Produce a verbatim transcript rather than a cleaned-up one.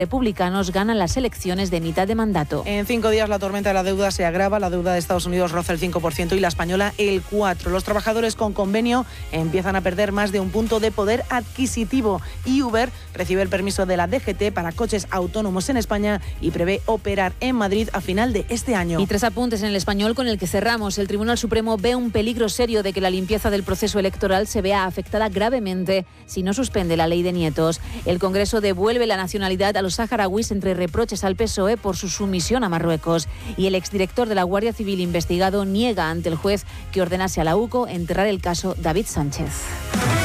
republicanos ganan las elecciones de mitad de mandato. En cinco días la tormenta de la deuda se agrava, la deuda de Estados Unidos roza el cinco por ciento y la española el cuatro por ciento. Los trabajadores con convenio empiezan a perder más de un punto de poder adquisitivo y Uber recibe el permiso de la D G T para coches autónomos en España y prevé operar en Madrid a final de este año. Y tres apuntes en el español con el que cerramos. El Tribunal Supremo ve un peligro serio de que la limpieza del proceso electoral se vea afectada gravemente si no suspende la ley de nietos. El Congreso devuelve la nacionalidad a los saharauis entre reproches al P S O E por su sumisión a Marruecos. Y el exdirector de la Guardia Civil investigado niega ante el juez que ordenase a la U C O enterrar el caso David Sánchez.